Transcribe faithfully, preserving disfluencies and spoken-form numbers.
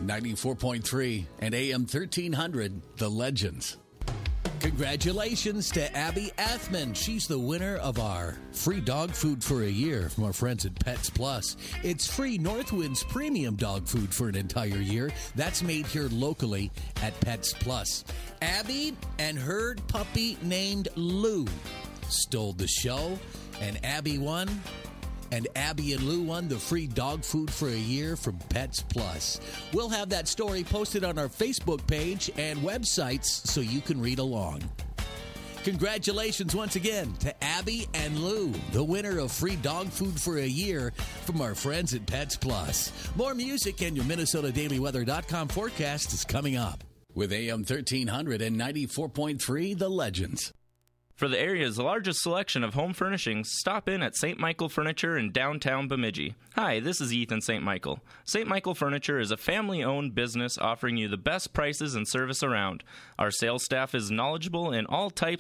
ninety-four point three and A M thirteen hundred, The Legends. Congratulations to Abby Athman. She's the winner of our free dog food for a year from our friends at Pets Plus. It's free Northwind's premium dog food for an entire year. That's made here locally at Pets Plus. Abby and her puppy named Lou stole the show, and Abby won. And Abby and Lou won the free dog food for a year from Pets Plus. We'll have that story posted on our Facebook page and websites so you can read along. Congratulations once again to Abby and Lou, the winner of free dog food for a year from our friends at Pets Plus. More music and your Minnesota Daily Weather dot com forecast is coming up. With A M thirteen hundred and ninety-four point three, The Legends. For the area's largest selection of home furnishings, stop in at Saint Michael Furniture in downtown Bemidji. Hi, this is Ethan Saint Michael. Saint Michael Furniture is a family-owned business offering you the best prices and service around. Our sales staff is knowledgeable in all types